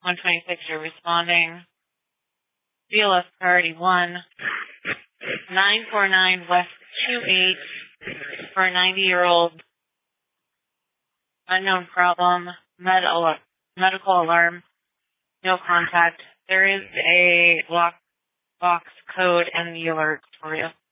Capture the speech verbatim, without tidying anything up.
one twenty-six, you're responding. B L S priority one. nine four nine West two eight for a ninety-year-old. Unknown problem. Med al- medical alarm. No contact. There is a lockbox code in the alert for you.